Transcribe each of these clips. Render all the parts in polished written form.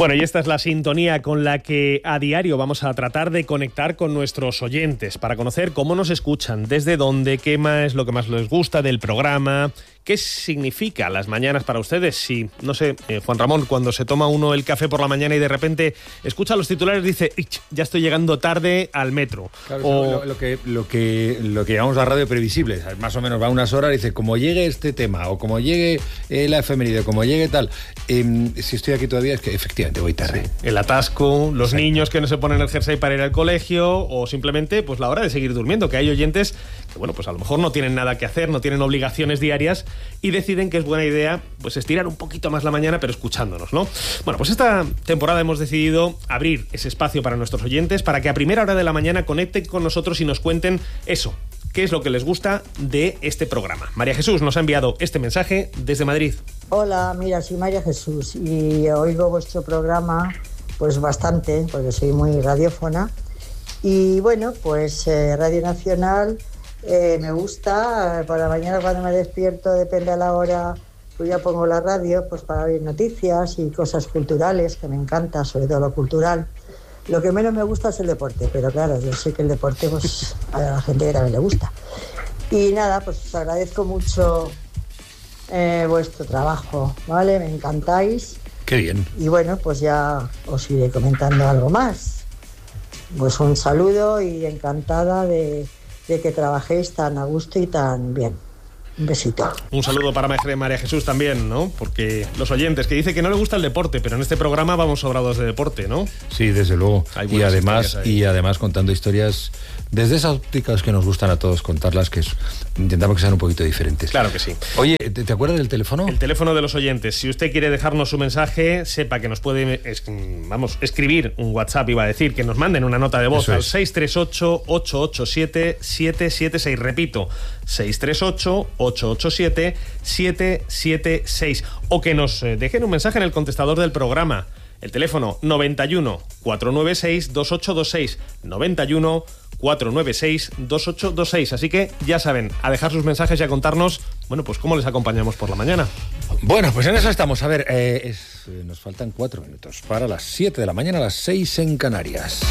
Bueno, y esta es la sintonía con la que a diario vamos a tratar de conectar con nuestros oyentes para conocer cómo nos escuchan, desde dónde, qué es lo que más les gusta del programa, qué significa las mañanas para ustedes. Si, no sé, Juan Ramón, cuando se toma uno el café por la mañana y de repente escucha los titulares y dice, ya estoy llegando tarde al metro. Claro, o lo que llamamos la radio previsible, ¿sabes? Más o menos va unas horas y dice, como llegue este tema, o como llegue la efeméride, como llegue tal. Si estoy aquí todavía es que efectivamente voy tarde. Sí. El atasco, los niños que no se ponen el jersey para ir al colegio, o simplemente pues la hora de seguir durmiendo, que hay oyentes que, bueno, pues a lo mejor no tienen nada que hacer, no tienen obligaciones diarias y deciden que es buena idea pues estirar un poquito más la mañana, pero escuchándonos, ¿no? Bueno, pues esta temporada hemos decidido abrir ese espacio para nuestros oyentes para que a primera hora de la mañana conecten con nosotros y nos cuenten eso, qué es lo que les gusta de este programa. María Jesús nos ha enviado este mensaje desde Madrid. Hola, mira, soy María Jesús y oigo vuestro programa pues bastante, porque soy muy radiófona. Y bueno, pues Radio Nacional me gusta. Por la mañana cuando me despierto, depende a la hora, pues ya pongo la radio pues para oír noticias y cosas culturales, que me encanta, sobre todo lo cultural. Lo que menos me gusta es el deporte, pero claro, yo sé que el deporte pues a la gente que también le gusta. Y nada, pues os agradezco mucho vuestro trabajo, ¿vale? Me encantáis. Qué bien. Y bueno, pues ya os iré comentando algo más. Pues un saludo y encantada de que trabajéis tan a gusto y tan bien. Un besito. Un saludo para María Jesús también, ¿no? Porque los oyentes, que dice que no le gusta el deporte, pero en este programa vamos sobrados de deporte, ¿no? Sí, desde luego. Y además contando historias desde esas ópticas que nos gustan a todos contarlas, que intentamos que sean un poquito diferentes. Claro que sí. Oye, ¿te acuerdas del teléfono? El teléfono de los oyentes. Si usted quiere dejarnos su mensaje, sepa que nos puede escribir un WhatsApp, iba a decir, que nos manden una nota de voz al 638-887-776. Repito, 638-887-776. O que nos dejen un mensaje en el contestador del programa. El teléfono 91-496-2826. 91-496-2826. Así que ya saben, a dejar sus mensajes y a contarnos, bueno, pues cómo les acompañamos por la mañana. Bueno, pues en eso estamos. A ver, nos faltan 4 minutos para las 7 de la mañana, las 6 en Canarias.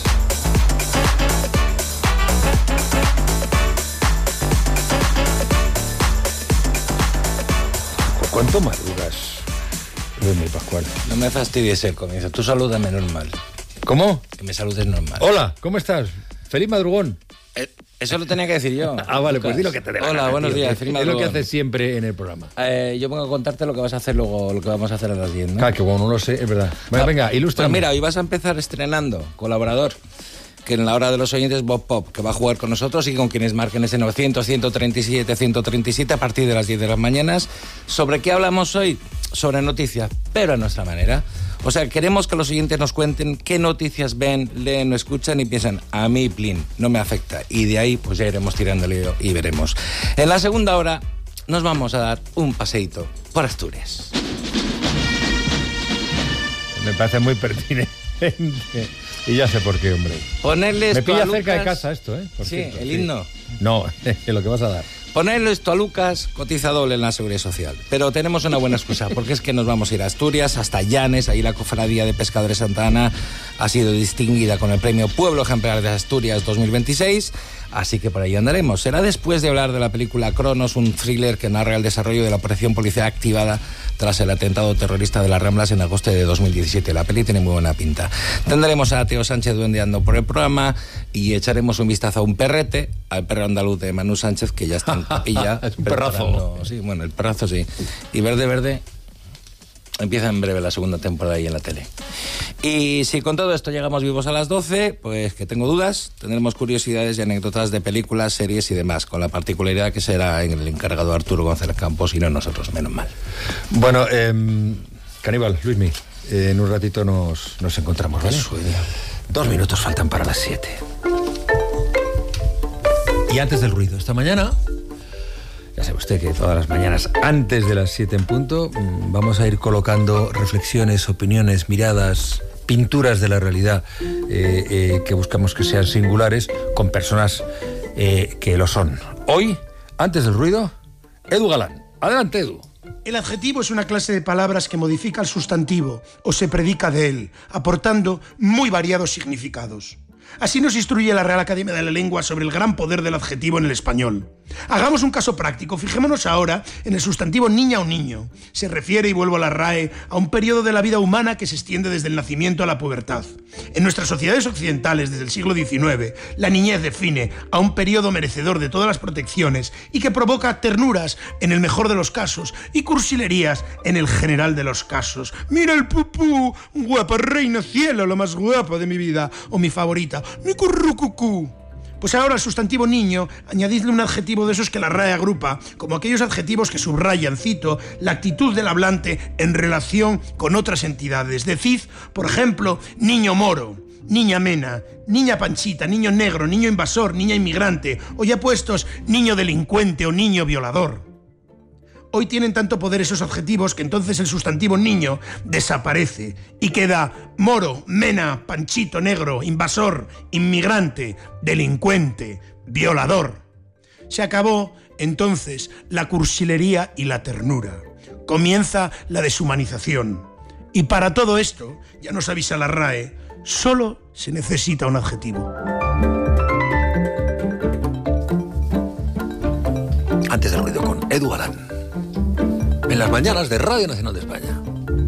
¿Cuánto maduras? Mi Pascual. No me fastidies el comienzo. Tú salúdame normal. ¿Cómo? Que me saludes normal. Hola, ¿cómo estás? Feliz madrugón. Eso lo tenía que decir yo. Vale, pues di lo que te dé la gana. Hola, buenos días. Feliz madrugón. Es lo que haces siempre en el programa. Yo vengo a contarte lo que vas a hacer luego, lo que vamos a hacer a las 10, ¿no? Claro, que bueno, no lo sé, es verdad. Bueno, venga, ilústrame. Pues mira, hoy vas a empezar estrenando colaborador, que en la hora de los oyentes Bob Pop, que va a jugar con nosotros y con quienes marquen ese 900-137-137 a partir de las 10 de las mañanas. ¿Sobre qué hablamos hoy? Sobre noticias, pero a nuestra manera. O sea, queremos que los oyentes nos cuenten qué noticias ven, leen o escuchan y piensan, a mí, plin, no me afecta. Y de ahí pues ya iremos tirándole y veremos. En la segunda hora nos vamos a dar un paseíto por Asturias. Me parece muy pertinente. Y ya sé por qué, hombre. Ponerle esto me pilla a Lucas... cerca de casa esto, ¿eh? Por sí, cierto, el himno. No, es lo que vas a dar. Ponerle esto a Lucas, cotiza doble en la Seguridad Social. Pero tenemos una buena excusa, porque es que nos vamos a ir a Asturias, hasta Llanes. Ahí la Cofradía de Pescadores Santa Ana ha sido distinguida con el premio Pueblo Ejemplar de Asturias 2026. Así que por ahí andaremos. Será después de hablar de la película Cronos, un thriller que narra el desarrollo de la operación policial activada tras el atentado terrorista de las Ramblas en agosto de 2017. La peli tiene muy buena pinta. Tendremos a Teo Sánchez duendeando por el programa y echaremos un vistazo a un perrete, al perro andaluz de Manu Sánchez, que ya está en capilla. Es un perrazo. Sí, bueno, el perrazo sí. Y Verde empieza en breve la segunda temporada ahí en la tele. Y si con todo esto llegamos vivos a las 12, pues que tengo dudas, tendremos curiosidades y anécdotas de películas, series y demás, con la particularidad que será el encargado Arturo González Campos y no nosotros, menos mal. Bueno, Caníbal, Luismi, en un ratito nos encontramos, ¿vale? 2 minutos faltan para las 7. Y antes del ruido, esta mañana... Ya sabe usted que todas las mañanas, antes de las 7 en punto, vamos a ir colocando reflexiones, opiniones, miradas, pinturas de la realidad que buscamos que sean singulares con personas que lo son. Hoy, antes del ruido, Edu Galán. Adelante, Edu. El adjetivo es una clase de palabras que modifica el sustantivo o se predica de él, aportando muy variados significados. Así nos instruye la Real Academia de la Lengua sobre el gran poder del adjetivo en el español. Hagamos un caso práctico. Fijémonos ahora en el sustantivo niña o niño. Se refiere, y vuelvo a la RAE, a un periodo de la vida humana que se extiende desde el nacimiento a la pubertad. En nuestras sociedades occidentales, desde el siglo XIX, la niñez define a un periodo merecedor de todas las protecciones y que provoca ternuras en el mejor de los casos y cursilerías en el general de los casos. ¡Mira el pupú! ¡Guapa reina cielo, la más guapa de mi vida! O mi favorita, mi currucucú. Pues ahora al sustantivo niño, añadidle un adjetivo de esos que la RAE agrupa, como aquellos adjetivos que subrayan, cito, la actitud del hablante en relación con otras entidades. Decid, por ejemplo, niño moro, niña mena, niña panchita, niño negro, niño invasor, niña inmigrante, o ya puestos, niño delincuente o niño violador. Hoy tienen tanto poder esos adjetivos que entonces el sustantivo niño desaparece y queda moro, mena, panchito, negro, invasor, inmigrante, delincuente, violador. Se acabó entonces la cursilería y la ternura. Comienza la deshumanización. Y para todo esto, ya nos avisa la RAE, solo se necesita un adjetivo. Antes del ruido con Edu Galán. En las mañanas de Radio Nacional de España.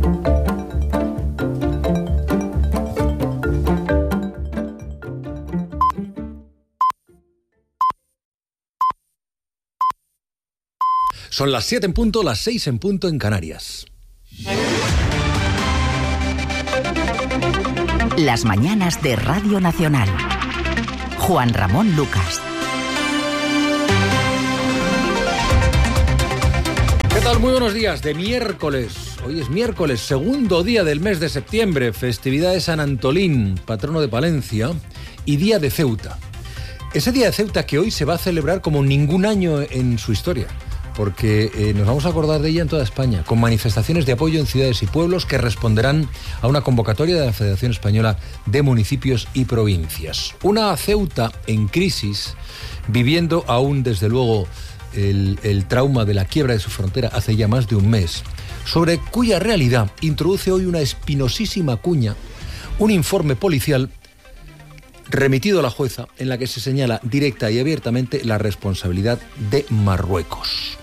Son las 7 en punto, las 6 en punto en Canarias. Las mañanas de Radio Nacional. Juan Ramón Lucas. ¿Qué tal? Muy buenos días de miércoles. Hoy es miércoles, segundo día del mes de septiembre, festividad de San Antolín, patrono de Palencia, y día de Ceuta. Ese día de Ceuta que hoy se va a celebrar como ningún año en su historia, porque nos vamos a acordar de ella en toda España, con manifestaciones de apoyo en ciudades y pueblos que responderán a una convocatoria de la Federación Española de Municipios y Provincias. Una Ceuta en crisis, viviendo aún, desde luego, el trauma de la quiebra de su frontera hace ya más de un mes, sobre cuya realidad introduce hoy una espinosísima cuña, un informe policial remitido a la jueza en la que se señala directa y abiertamente la responsabilidad de Marruecos.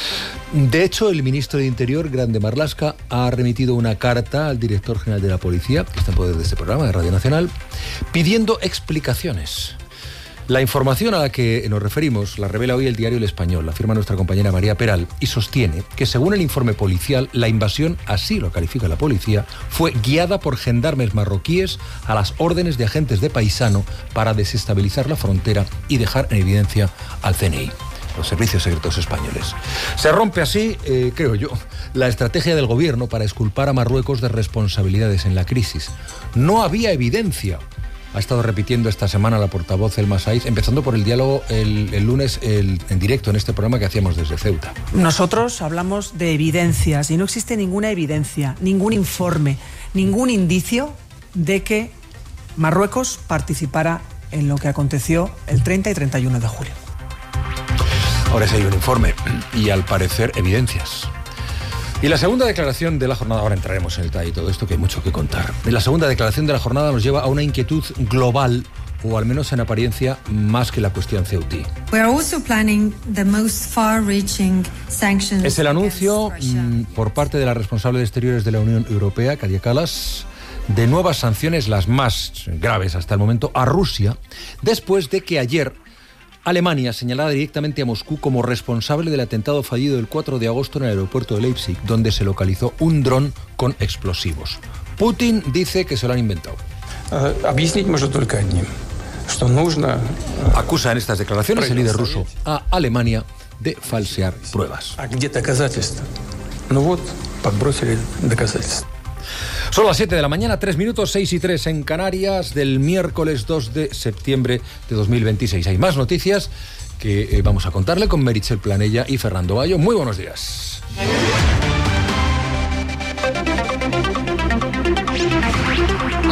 De hecho, el ministro de Interior, Grande Marlaska, ha remitido una carta al director general de la policía, que está en poder de este programa de Radio Nacional, pidiendo explicaciones. La información a la que nos referimos la revela hoy el diario El Español, la firma nuestra compañera María Peral, y sostiene que según el informe policial, la invasión, así lo califica la policía, fue guiada por gendarmes marroquíes a las órdenes de agentes de Paisano para desestabilizar la frontera y dejar en evidencia al CNI, los servicios secretos españoles. Se rompe así, creo yo, la estrategia del gobierno para exculpar a Marruecos de responsabilidades en la crisis. No había evidencia. Ha estado repitiendo esta semana la portavoz Elma Saiz, empezando por el diálogo el lunes en directo en este programa que hacíamos desde Ceuta. Nosotros hablamos de evidencias y no existe ninguna evidencia, ningún informe, ningún indicio de que Marruecos participara en lo que aconteció el 30 y 31 de julio. Ahora sí hay un informe y, al parecer, evidencias. Y la segunda declaración de la jornada, ahora entraremos en el detalle de todo esto, que hay mucho que contar. La segunda declaración de la jornada nos lleva a una inquietud global, o al menos en apariencia, más que la cuestión ceutí. Es el anuncio por parte de la responsable de Exteriores de la Unión Europea, Kaja Kallas, de nuevas sanciones, las más graves hasta el momento, a Rusia, después de que ayer Alemania señalara directamente a Moscú como responsable del atentado fallido el 4 de agosto en el aeropuerto de Leipzig, donde se localizó un dron con explosivos. Putin dice que se lo han inventado. Acusa en estas declaraciones el líder ruso a Alemania de falsear pruebas. Son las 7 de la mañana, 3 minutos, 6 y 3 en Canarias, del miércoles 2 de septiembre de 2026. Hay más noticias que vamos a contarle con Meritxell Planella y Fernando Bayo. Muy buenos días.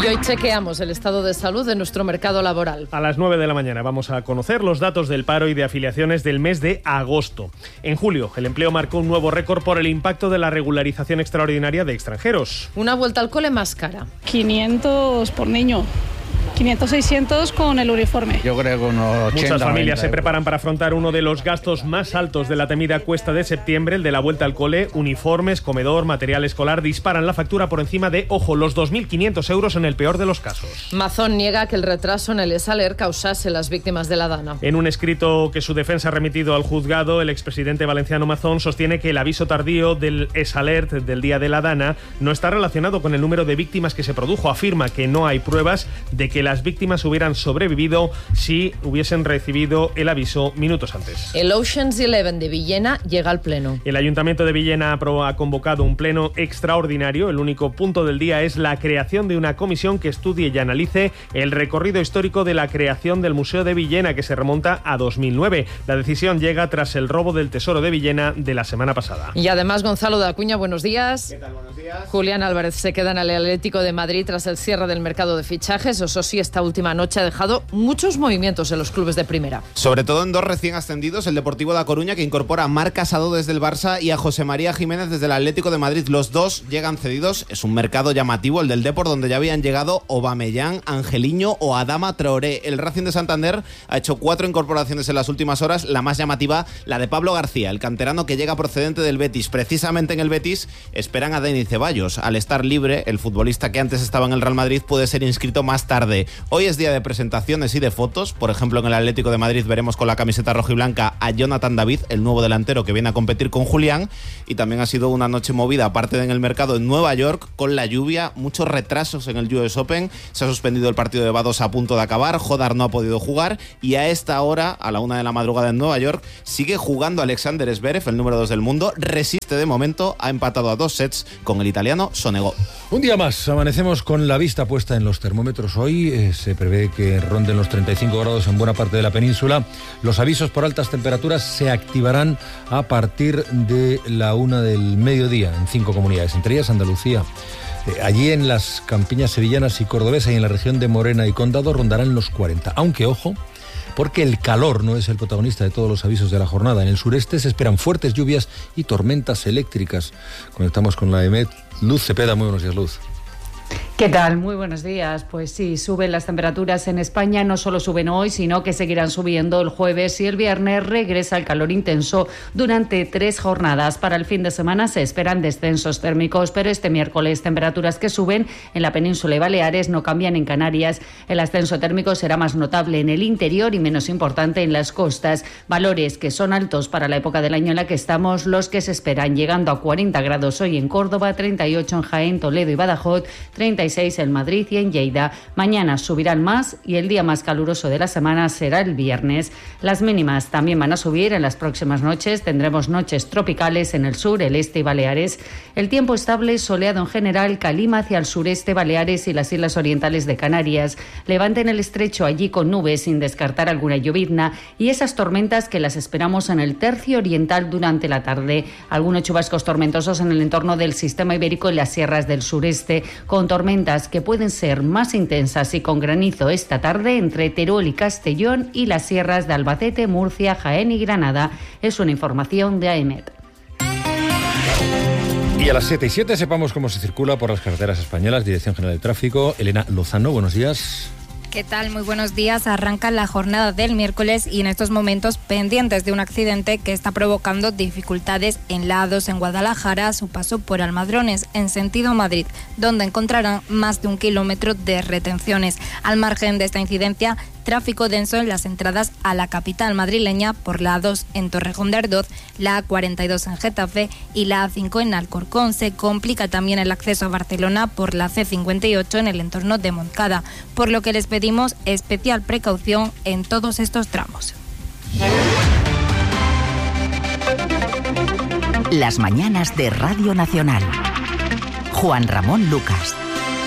Y hoy chequeamos el estado de salud de nuestro mercado laboral. A las 9 de la mañana vamos a conocer los datos del paro y de afiliaciones del mes de agosto. En julio, el empleo marcó un nuevo récord por el impacto de la regularización extraordinaria de extranjeros. Una vuelta al cole más cara. 500 por niño. 500, 600 con el uniforme. Yo creo que unos 80. Muchas familias se preparan para afrontar uno de los gastos más altos de la temida cuesta de septiembre, el de la vuelta al cole. Uniformes, comedor, material escolar disparan la factura por encima de, ojo, los 2.500 euros en el peor de los casos. Mazón niega que el retraso en el ESALER causase las víctimas de la Dana. En un escrito que su defensa ha remitido al juzgado, el expresidente valenciano Mazón sostiene que el aviso tardío del ESALER del día de la Dana no está relacionado con el número de víctimas que se produjo. Afirma que no hay pruebas de que las víctimas hubieran sobrevivido si hubiesen recibido el aviso minutos antes. El Ocean's 11 de Villena llega al pleno. El Ayuntamiento de Villena ha convocado un pleno extraordinario. El único punto del día es la creación de una comisión que estudie y analice el recorrido histórico de la creación del Museo de Villena, que se remonta a 2009. La decisión llega tras el robo del Tesoro de Villena de la semana pasada. Y además, Gonzalo de Acuña, buenos días. ¿Qué tal? Buenos días. Julián Álvarez se queda en el Atlético de Madrid tras el cierre del mercado de fichajes. Eso sí, esta última noche ha dejado muchos movimientos en los clubes de primera. Sobre todo en dos recién ascendidos, el Deportivo de A Coruña, que incorpora a Marc Casado desde el Barça y a José María Jiménez desde el Atlético de Madrid. Los dos llegan cedidos. Es un mercado llamativo, el del Depor, donde ya habían llegado Aubameyang, Angeliño o Adama Traoré. El Racing de Santander ha hecho 4 incorporaciones en las últimas horas. La más llamativa, la de Pablo García, el canterano que llega procedente del Betis. Precisamente en el Betis esperan a Denis Ceballos. Al estar libre, el futbolista que antes estaba en el Real Madrid puede ser inscrito más tarde. Hoy es día de presentaciones y de fotos. Por ejemplo, en el Atlético de Madrid veremos con la camiseta rojiblanca a Jonathan David, el nuevo delantero que viene a competir con Julián. Y también ha sido una noche movida, aparte en el mercado en Nueva York, con la lluvia, muchos retrasos en el US Open. Se ha suspendido el partido de Bados a punto de acabar. Hodar no ha podido jugar. Y a esta hora, a la 1 de la madrugada en Nueva York, sigue jugando Alexander Zverev, el número 2 del mundo. Resiste de momento, ha empatado a 2 sets con el italiano Sonego. Un día más, amanecemos con la vista puesta en los termómetros. Hoy se prevé que ronden los 35 grados en buena parte de la península. Los avisos por altas temperaturas se activarán a partir de la 1 del mediodía en 5 comunidades, entre ellas Andalucía. Allí en las campiñas sevillanas y cordobesas y en la región de Morena y Condado rondarán los 40. Aunque, ojo, porque el calor no es el protagonista de todos los avisos de la jornada. En el sureste se esperan fuertes lluvias y tormentas eléctricas. Conectamos con la EMET. Luz Cepeda, muy buenos días, Luz. ¿Qué tal? Muy buenos días. Pues sí, suben las temperaturas en España, no solo suben hoy, sino que seguirán subiendo el jueves y el viernes. Regresa el calor intenso durante 3 jornadas. Para el fin de semana se esperan descensos térmicos, pero este miércoles temperaturas que suben en la península y Baleares, no cambian en Canarias. El ascenso térmico será más notable en el interior y menos importante en las costas. Valores que son altos para la época del año en la que estamos, los que se esperan, llegando a 40 grados hoy en Córdoba, 38 en Jaén, Toledo y Badajoz, 36 en Madrid y en Lleida. Mañana subirán más y el día más caluroso de la semana será el viernes. Las mínimas también van a subir en las próximas noches. Tendremos noches tropicales en el sur, el este y Baleares. El tiempo estable, soleado en general, calima hacia el sureste, Baleares y las islas orientales de Canarias. Levante en el estrecho, allí con nubes, sin descartar alguna llovizna, y esas tormentas que las esperamos en el tercio oriental durante la tarde. Algunos chubascos tormentosos en el entorno del sistema ibérico y las sierras del sureste, con tormentas que pueden ser más intensas y con granizo esta tarde entre Teruel y Castellón y las sierras de Albacete, Murcia, Jaén y Granada. Es una información de AEMET. Y a las 7:07 sepamos cómo se circula por las carreteras españolas. Dirección General de Tráfico, Elena Lozano, buenos días. ¿Qué tal? Muy buenos días. Arranca la jornada del miércoles y en estos momentos pendientes de un accidente que está provocando dificultades en la A2 en Guadalajara a su paso por Almadrones, en sentido Madrid, donde encontrarán más de 1 kilómetro de retenciones. Al margen de esta incidencia, tráfico denso en las entradas a la capital madrileña por la A2 en Torrejón de Ardoz, la A42 en Getafe y la A5 en Alcorcón. Se complica también el acceso a Barcelona por la C58 en el entorno de Montcada, por lo que les pedimos especial precaución en todos estos tramos. Las mañanas de Radio Nacional. Juan Ramón Lucas.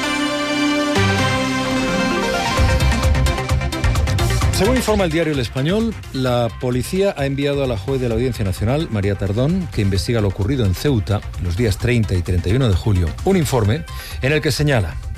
Según informa el diario El Español, la policía ha enviado a la juez de la Audiencia Nacional, María Tardón, que investiga lo ocurrido en Ceuta los días 30 y 31 de julio, un informe en el que señala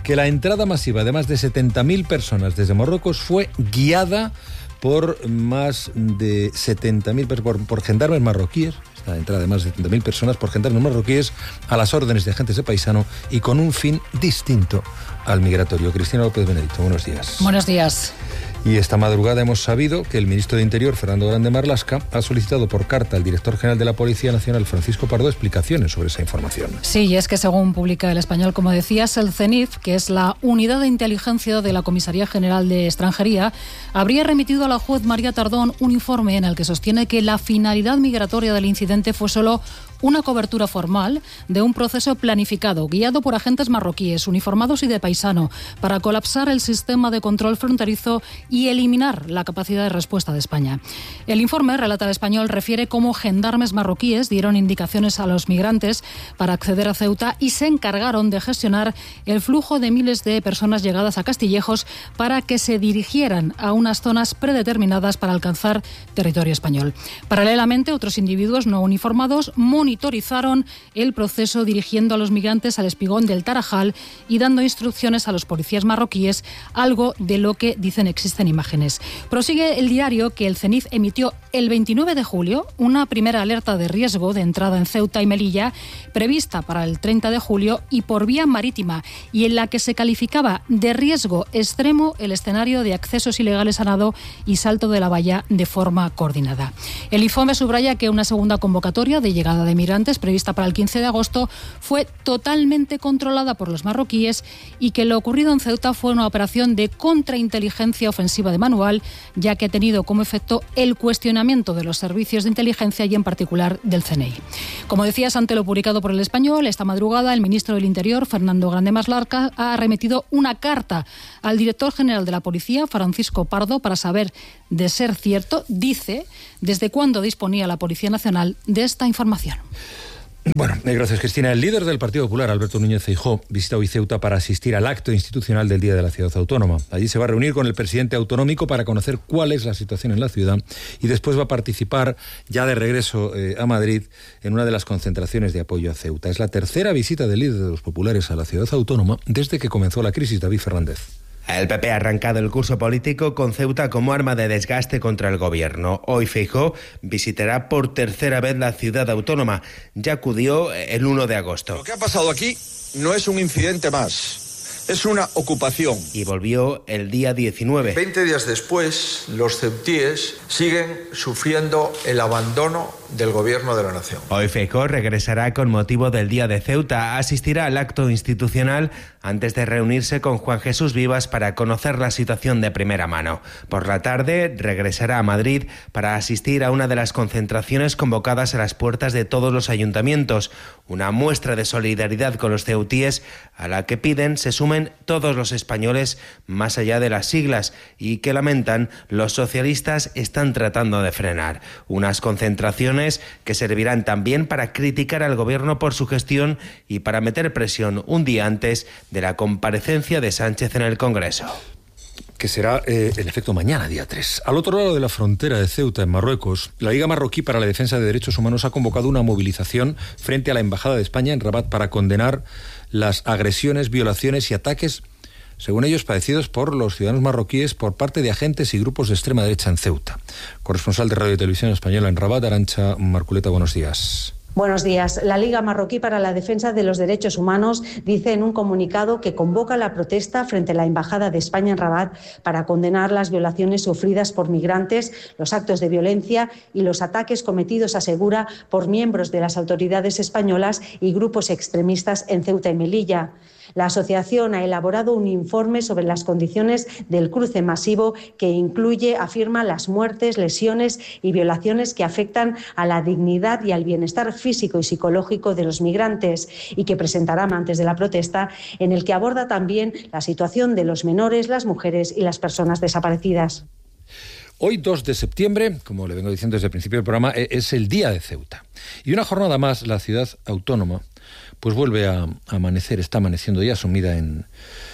que la entrada masiva de más de 70.000 personas desde Marruecos fue guiada por más de 70.000 por gendarmes marroquíes. La entrada de más de 70.000 personas por gendarmes marroquíes a las órdenes de agentes de paisano y con un fin distinto al migratorio. Cristina López Benedicto, buenos días. Buenos días. Y esta madrugada hemos sabido que el ministro de Interior, Fernando Grande Marlaska, ha solicitado por carta al director general de la Policía Nacional, Francisco Pardo, explicaciones sobre esa información. Sí, y es que según publica El Español, como decías, el CENIF, que es la unidad de inteligencia de la Comisaría General de Extranjería, habría remitido a la juez María Tardón un informe en el que sostiene que la finalidad migratoria del incidente fue solo una cobertura formal de un proceso planificado, guiado por agentes marroquíes, uniformados y de paisano, para colapsar el sistema de control fronterizo y eliminar la capacidad de respuesta de España. El informe, relata El Español, refiere cómo gendarmes marroquíes dieron indicaciones a los migrantes para acceder a Ceuta y se encargaron de gestionar el flujo de miles de personas llegadas a Castillejos para que se dirigieran a unas zonas predeterminadas para alcanzar territorio español. Paralelamente, otros individuos no uniformados monitorizaron el proceso dirigiendo a los migrantes al espigón del Tarajal y dando instrucciones a los policías marroquíes, algo de lo que dicen existen imágenes. Prosigue el diario que el CENIF emitió el 29 de julio una primera alerta de riesgo de entrada en Ceuta y Melilla prevista para el 30 de julio y por vía marítima y en la que se calificaba de riesgo extremo el escenario de accesos ilegales a nado y salto de la valla de forma coordinada. El informe subraya que una segunda convocatoria de llegada de migrantes prevista para el 15 de agosto fue totalmente controlada por los marroquíes y que lo ocurrido en Ceuta fue una operación de contrainteligencia ofensiva de manual, ya que ha tenido como efecto el cuestionamiento de los servicios de inteligencia y en particular del CNI. Como decías, ante lo publicado por El Español, esta madrugada el ministro del Interior, Fernando Grande Marlaska, ha remitido una carta al director general de la Policía, Francisco Pardo, para saber, de ser cierto, dice, desde cuándo disponía la Policía Nacional de esta información. Bueno, gracias, Cristina. El líder del Partido Popular, Alberto Núñez Feijóo, visita hoy Ceuta para asistir al acto institucional del Día de la Ciudad Autónoma. Allí se va a reunir con el presidente autonómico para conocer cuál es la situación en la ciudad y después va a participar, ya de regreso a Madrid, en una de las concentraciones de apoyo a Ceuta. Es la tercera visita del líder de los populares a la ciudad autónoma desde que comenzó la crisis. David Fernández. El PP ha arrancado el curso político con Ceuta como arma de desgaste contra el gobierno. Hoy Feijóo visitará por tercera vez la ciudad autónoma. Ya acudió el 1 de agosto. Lo que ha pasado aquí no es un incidente más. Es una ocupación. Y volvió el día 19. 20 días después, los ceutíes siguen sufriendo el abandono del gobierno de la nación. Hoy Feijóo regresará con motivo del Día de Ceuta. Asistirá al acto institucional antes de reunirse con Juan Jesús Vivas para conocer la situación de primera mano. Por la tarde regresará a Madrid para asistir a una de las concentraciones convocadas a las puertas de todos los ayuntamientos. Una muestra de solidaridad con los ceutíes a la que piden se sumen todos los españoles más allá de las siglas y que lamentan los socialistas están tratando de frenar. Unas concentraciones que servirán también para criticar al gobierno por su gestión y para meter presión un día antes de la comparecencia de Sánchez en el Congreso. Que será en efecto mañana, día 3. Al otro lado de la frontera de Ceuta, en Marruecos, la Liga Marroquí para la Defensa de Derechos Humanos ha convocado una movilización frente a la Embajada de España en Rabat para condenar las agresiones, violaciones y ataques, según ellos, padecidos por los ciudadanos marroquíes por parte de agentes y grupos de extrema derecha en Ceuta. Corresponsal de Radio y Televisión Española en Rabat, Arantxa Marculeta, buenos días. Buenos días. La Liga Marroquí para la Defensa de los Derechos Humanos dice en un comunicado que convoca la protesta frente a la Embajada de España en Rabat para condenar las violaciones sufridas por migrantes, los actos de violencia y los ataques cometidos, asegura, por miembros de las autoridades españolas y grupos extremistas en Ceuta y Melilla. La asociación ha elaborado un informe sobre las condiciones del cruce masivo que incluye, afirma, las muertes, lesiones y violaciones que afectan a la dignidad y al bienestar físico y psicológico de los migrantes y que presentará antes de la protesta, en el que aborda también la situación de los menores, las mujeres y las personas desaparecidas. Hoy, 2 de septiembre, como le vengo diciendo desde el principio del programa, es el Día de Ceuta. Y una jornada más, la ciudad autónoma pues vuelve a amanecer, está amaneciendo ya sumida en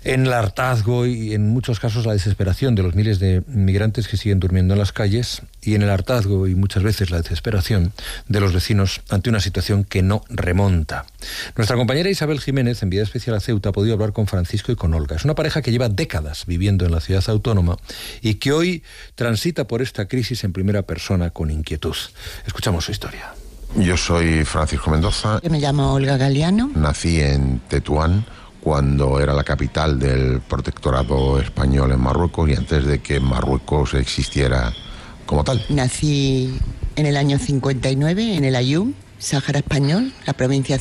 en el hartazgo y en muchos casos la desesperación de los miles de migrantes que siguen durmiendo en las calles, y en el hartazgo y muchas veces la desesperación de los vecinos ante una situación que no remonta. Nuestra compañera Isabel Jiménez, enviada especial a Ceuta, ha podido hablar con Francisco y con Olga. Es una pareja que lleva décadas viviendo en la ciudad autónoma y que hoy transita por esta crisis en primera persona con inquietud. Escuchamos su historia. Yo soy Francisco Mendoza. Yo me llamo Olga Galeano. Nací en Tetuán, cuando era la capital del protectorado español en Marruecos y antes de que Marruecos existiera como tal. Nací en el año 59 en el Aaiún, Sáhara Español, la provincia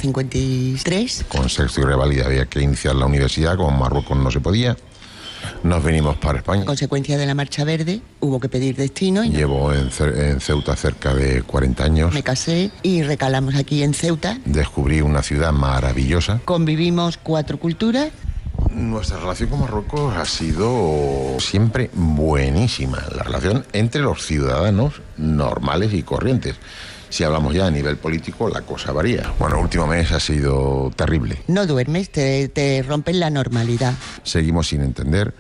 53. Con sexto y reválida había que iniciar la universidad, como en Marruecos no se podía. Nos vinimos para España. A consecuencia de la Marcha Verde, hubo que pedir destino. Llevo en Ceuta cerca de 40 años. Me casé y recalamos aquí en Ceuta. Descubrí una ciudad maravillosa. Convivimos 4 culturas. Nuestra relación con Marruecos ha sido siempre buenísima. La relación entre los ciudadanos normales y corrientes. Si hablamos ya a nivel político, la cosa varía. Bueno, el último mes ha sido terrible. No duermes, te rompen la normalidad. Seguimos sin entender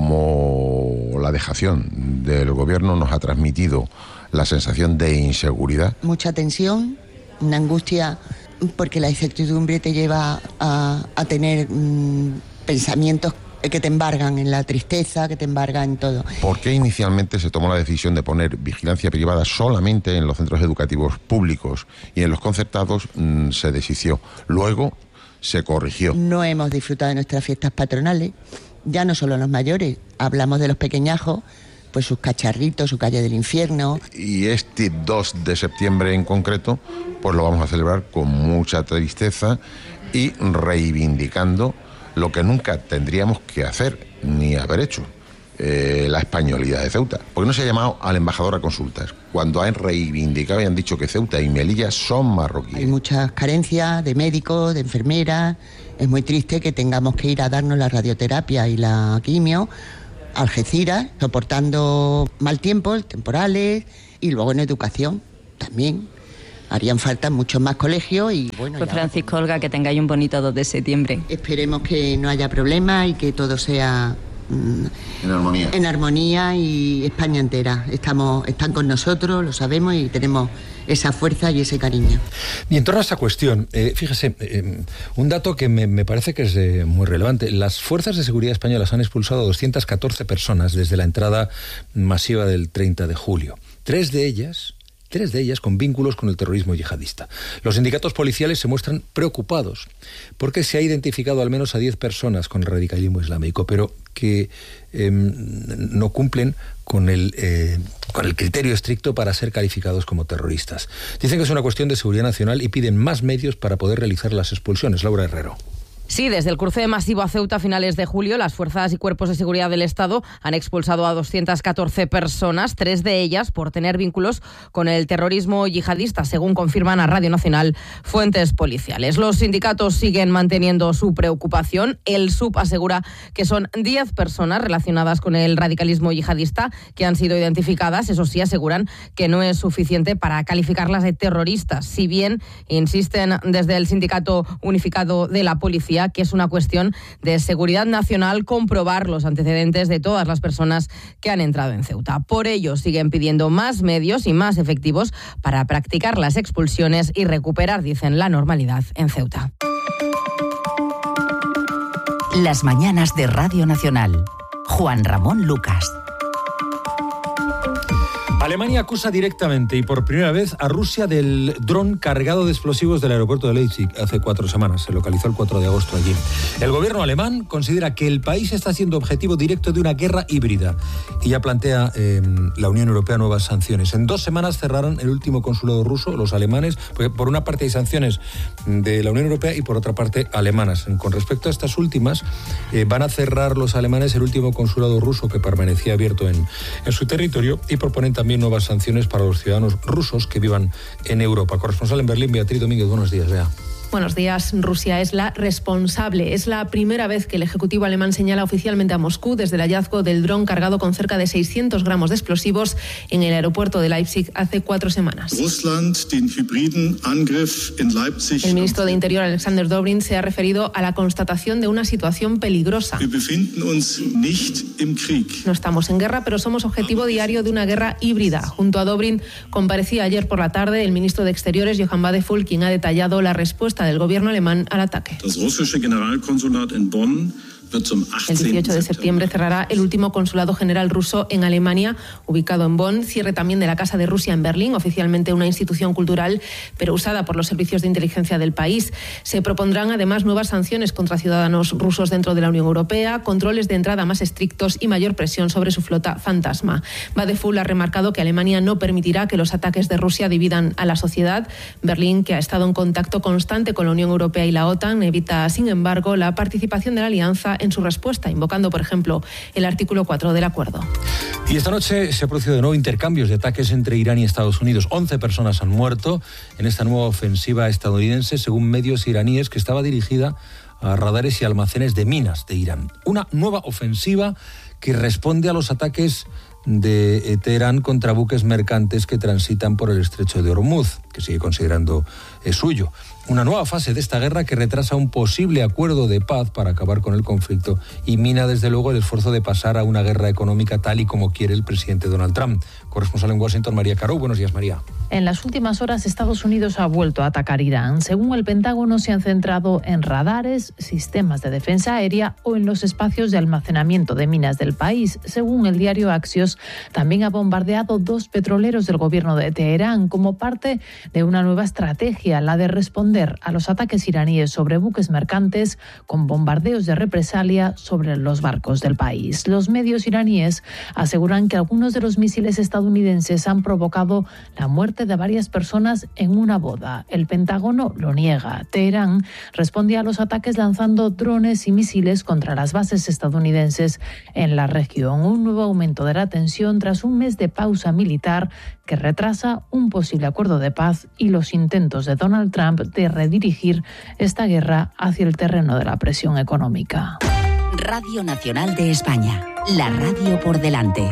cómo la dejación del gobierno nos ha transmitido la sensación de inseguridad. Mucha tensión, una angustia, porque la incertidumbre te lleva a tener pensamientos que te embargan en la tristeza, que te embargan en todo. ¿Por qué inicialmente se tomó la decisión de poner vigilancia privada solamente en los centros educativos públicos y en los concertados se deshizo? Luego se corrigió. No hemos disfrutado de nuestras fiestas patronales, ya no solo los mayores, hablamos de los pequeñajos, pues sus cacharritos, su calle del infierno. Y este 2 de septiembre en concreto, pues lo vamos a celebrar con mucha tristeza y reivindicando lo que nunca tendríamos que hacer ni haber hecho, la españolidad de Ceuta. ¿Por qué no se ha llamado al embajador a consultas cuando han reivindicado y han dicho que Ceuta y Melilla son marroquíes? Hay muchas carencias de médicos, de enfermeras. Es muy triste que tengamos que ir a darnos la radioterapia y la quimio a Algeciras, soportando mal tiempo, temporales, y luego en educación también. Harían falta muchos más colegios y bueno... Pues Francisco, Olga, que tengáis un bonito 2 de septiembre. Esperemos que no haya problemas y que todo sea... en armonía. En armonía, y España entera. Están con nosotros, lo sabemos, y tenemos esa fuerza y ese cariño. Y en torno a esta cuestión, fíjese, un dato que me parece que es muy relevante. Las fuerzas de seguridad españolas han expulsado a 214 personas desde la entrada masiva del 30 de julio. Tres de ellas con vínculos con el terrorismo yihadista. Los sindicatos policiales se muestran preocupados porque se ha identificado al menos a 10 personas con el radicalismo islámico, pero que no cumplen con el criterio estricto para ser calificados como terroristas. Dicen que es una cuestión de seguridad nacional y piden más medios para poder realizar las expulsiones. Laura Herrero. Sí, desde el cruce masivo a Ceuta a finales de julio, las fuerzas y cuerpos de seguridad del Estado han expulsado a 214 personas, 3 de ellas por tener vínculos con el terrorismo yihadista, según confirman a Radio Nacional fuentes policiales. Los sindicatos siguen manteniendo su preocupación. El SUB asegura que son 10 personas relacionadas con el radicalismo yihadista que han sido identificadas. Eso sí, aseguran que no es suficiente para calificarlas de terroristas, si bien insisten desde el Sindicato Unificado de la Policía que es una cuestión de seguridad nacional comprobar los antecedentes de todas las personas que han entrado en Ceuta. Por ello, siguen pidiendo más medios y más efectivos para practicar las expulsiones y recuperar, dicen, la normalidad en Ceuta. Las mañanas de Radio Nacional. Juan Ramón Lucas. Alemania acusa directamente y por primera vez a Rusia del dron cargado de explosivos del aeropuerto de Leipzig hace 4 semanas. Se localizó el 4 de agosto allí. El gobierno alemán considera que el país está siendo objetivo directo de una guerra híbrida y ya plantea la Unión Europea nuevas sanciones. En 2 semanas cerrarán el último consulado ruso, los alemanes, porque por una parte hay sanciones de la Unión Europea y por otra parte alemanas. Con respecto a estas últimas, van a cerrar los alemanes el último consulado ruso que permanecía abierto en su territorio y proponen también nuevas sanciones para los ciudadanos rusos que vivan en Europa. Corresponsal en Berlín, Beatriz Domínguez, buenos días, Bea. Buenos días. Rusia es la responsable. Es la primera vez que el Ejecutivo alemán señala oficialmente a Moscú desde el hallazgo del dron cargado con cerca de 600 gramos de explosivos en el aeropuerto de Leipzig hace 4 semanas. El ministro de Interior, Alexander Dobrindt, se ha referido a la constatación de una situación peligrosa. No estamos en guerra, pero somos objetivo diario de una guerra híbrida. Junto a Dobrindt comparecía ayer por la tarde el ministro de Exteriores, Johann Wadephul, quien ha detallado la respuesta del gobierno alemán al ataque. El 18 de septiembre cerrará el último consulado general ruso en Alemania, ubicado en Bonn. Cierre también de la Casa de Rusia en Berlín, oficialmente una institución cultural, pero usada por los servicios de inteligencia del país. Se propondrán además nuevas sanciones contra ciudadanos rusos dentro de la Unión Europea, controles de entrada más estrictos y mayor presión sobre su flota fantasma. Wadephul ha remarcado que Alemania no permitirá que los ataques de Rusia dividan a la sociedad. Berlín, que ha estado en contacto constante con la Unión Europea y la OTAN, evita, sin embargo, la participación de la alianza en su respuesta, invocando, por ejemplo, el artículo 4 del acuerdo. Y esta noche se ha producido de nuevo intercambios de ataques entre Irán y Estados Unidos. 11 personas han muerto en esta nueva ofensiva estadounidense, según medios iraníes, que estaba dirigida a radares y almacenes de minas de Irán. Una nueva ofensiva que responde a los ataques de Teherán contra buques mercantes que transitan por el estrecho de Hormuz, que sigue considerando suyo. Una nueva fase de esta guerra que retrasa un posible acuerdo de paz para acabar con el conflicto y mina desde luego el esfuerzo de pasar a una guerra económica tal y como quiere el presidente Donald Trump. Corresponsal en Washington, María Caro. Buenos días, María. En las últimas horas, Estados Unidos ha vuelto a atacar Irán. Según el Pentágono, se han centrado en radares, sistemas de defensa aérea o en los espacios de almacenamiento de minas del país. Según el diario Axios, también ha bombardeado 2 petroleros del gobierno de Teherán como parte de una nueva estrategia, la de responder a los ataques iraníes sobre buques mercantes con bombardeos de represalia sobre los barcos del país. Los medios iraníes aseguran que algunos de los misiles estadounidenses han provocado la muerte de varias personas en una boda. El Pentágono lo niega. Teherán respondía a los ataques lanzando drones y misiles contra las bases estadounidenses en la región. Un nuevo aumento de la tensión tras un mes de pausa militar que retrasa un posible acuerdo de paz y los intentos de Donald Trump de redirigir esta guerra hacia el terreno de la presión económica. Radio Nacional de España, la radio por delante.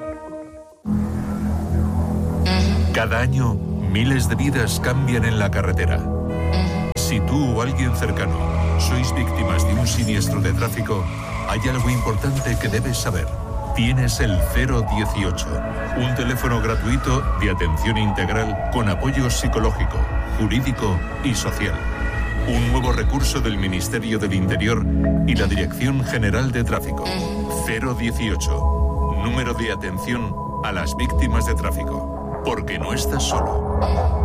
Cada año, miles de vidas cambian en la carretera. Si tú o alguien cercano sois víctimas de un siniestro de tráfico, hay algo importante que debes saber. Tienes el 018, un teléfono gratuito de atención integral con apoyo psicológico, jurídico y social. Un nuevo recurso del Ministerio del Interior y la Dirección General de Tráfico. 018, número de atención a las víctimas de tráfico. Porque no estás solo.